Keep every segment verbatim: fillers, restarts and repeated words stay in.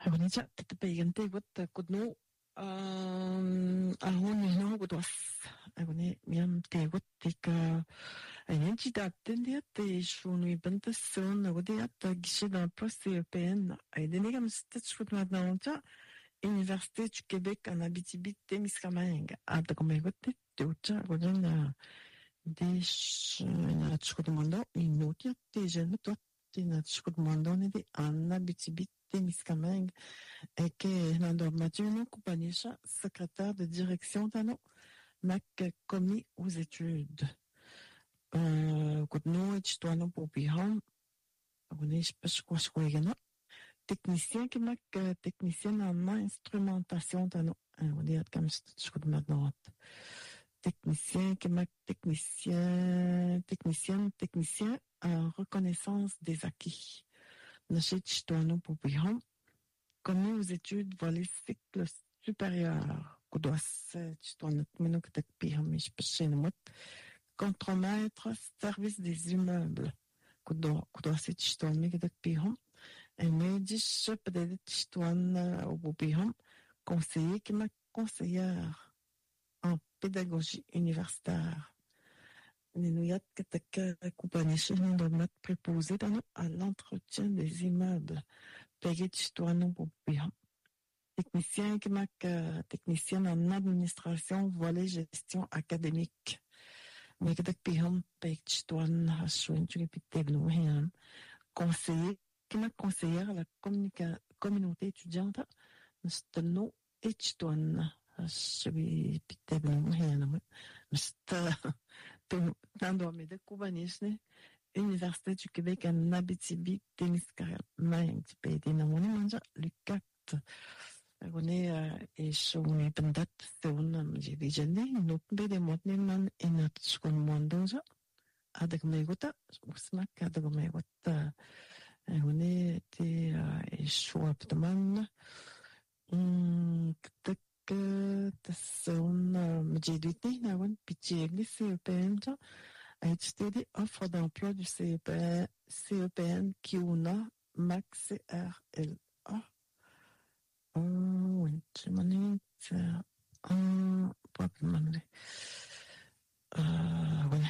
Agonita, tatapayante gut kudno um ahon no gudwas. Agone miam te gut tika ayen chita tendia te shunu ibanta son agode at guichet d'emploi C E P N. Aydene comme c'était chouette maintenant ça. Université du Québec en Abitibi-Témiscamingue. Ah, t'as comme écoute, t'es où ça? Agodena des na chukudmondo minuti te jeunes toi te na chukudmondo ne de en Abitibi-Témiscamingue. Et que Nando Mathieu Coupanisha, secrétaire de direction d'Ano, Mac commis aux études. Euh, quand nous, et tu nous pour Biham, on est pas quoi ce qu'on a. Technicien qui m'a technicien en instrumentation d'Ano. On dit comme ça, je crois maintenant. Technicien qui m'a technicien, technicien, technicien en reconnaissance des acquis. N'achète tu nous pour Biham. Commis aux études pour les cycles supérieurs. Contremaître, service des immeubles. Et mais dis peut-être au Bobiham, conseiller qui m'a conseillère en pédagogie universitaire. Nous avons compagnie préposée à l'entretien des immeubles. Technicien qui m'a technicien en administration, volet gestion académique. Mais que piham pechtuan haswin chukipitebno hiam. Conseiller qui m'a conseillère à la communauté étudiante. Mstano echtuan haswipitebno hiam. Msta tando me de kubanisne. Université du Québec en Abitibi-Témiscamingue. Pays d'inamoni manja le quatre. Agone e shoni pendat seun jadi jende nuk be de motne man inat skon mondoza. Adag megota usmak adag megota. Agone te e shwap man. Um tak ta seun mjediti nawan pichegli se penja. A étudié offre d'emploi du C E P N, C E P N Kiuna Mac C R L A. Oh, oui, tu m'en es, c'est un, pas plus mal. Euh, ouais.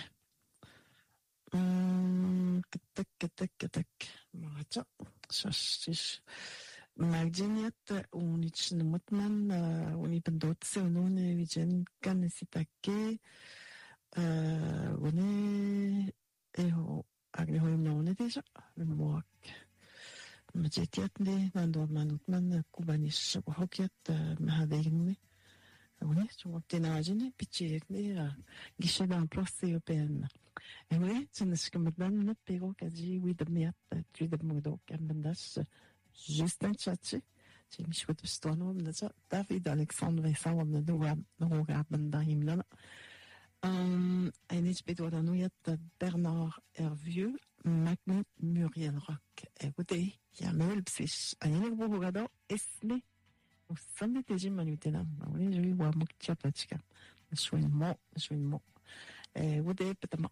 Hum, tac, tac, tac. Marcha, shash, Magdeniat, unich mutman, unipendot, se unune, vigen, canesitake. Euh, on est, et on, agneho on est déjà, le moak. Majetiatne, nando manutman, kubanish, hokiat, mahadegni. On est, tu vois, ténagine, pitcherne, guichet d'emploi C E P N. Et oui, tu ne sais que madame, ne péro, qu'a dit, oui, de miat, tu de modo, cambandas, juste un tchatché. J'ai mis chouette de stono, David Alexandre Vincent, on a deux, on regarde dans himna. Um, en iets beter dan nu het Bernard Hervieux, Magne Muriel Rock. Écoutez, il y a même psych. En een boek gado, esme. O sande teji manutena. On est joué wa mukcha platika. Je suis mo, je suis mo. Eh, écoutez, peut-être.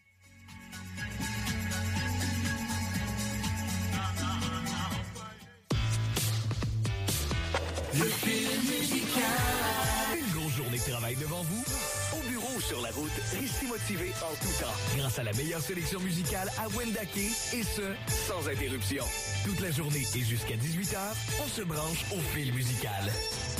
Le fil musical. Une grosse journée de travail devant vous. Au bureau ou sur la route, restez motivé en tout temps. Grâce à la meilleure sélection musicale à Wendake, et ce, sans interruption. Toute la journée et jusqu'à dix-huit heures, on se branche au fil musical.